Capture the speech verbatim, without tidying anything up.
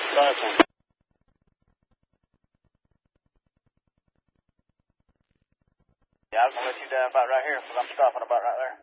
Go ahead, son. Yeah, I was going to let you down about right here because I'm stopping about right there.